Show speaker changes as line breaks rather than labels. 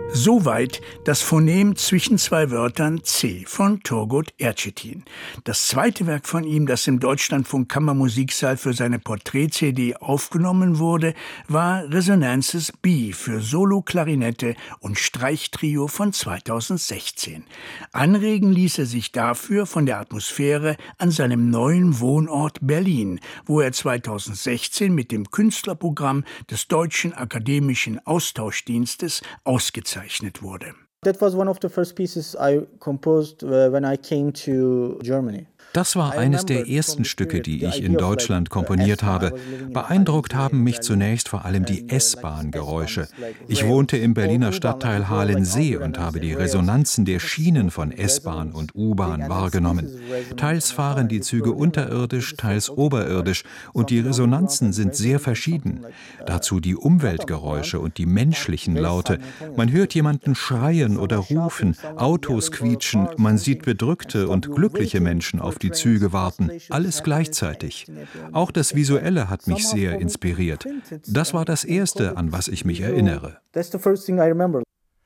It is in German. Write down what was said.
Soweit das Phonem zwischen zwei Wörtern C von Turgut Ercetin. Das zweite Werk von ihm, das im Deutschlandfunk Kammermusiksaal für seine Porträt-CD aufgenommen wurde, war Resonances B für Solo, Klarinette und Streichtrio von 2016. Anregen ließ er sich dafür von der Atmosphäre an seinem neuen Wohnort Berlin, wo er 2016 mit dem Künstlerprogramm des Deutschen Akademischen Austauschdienstes ausgezeichnet wurde.
That was one of the first pieces I composed when I came to Germany.
Das war eines der ersten Stücke, die ich in Deutschland komponiert habe. Beeindruckt haben mich zunächst vor allem die S-Bahn-Geräusche. Ich wohnte im Berliner Stadtteil Halensee und habe die Resonanzen der Schienen von S-Bahn und U-Bahn wahrgenommen. Teils fahren die Züge unterirdisch, teils oberirdisch und die Resonanzen sind sehr verschieden. Dazu die Umweltgeräusche und die menschlichen Laute. Man hört jemanden schreien oder rufen, Autos quietschen, man sieht bedrückte und glückliche Menschen auf die Züge warten, alles gleichzeitig. Auch das Visuelle hat mich sehr inspiriert. Das war das Erste, an was ich mich erinnere.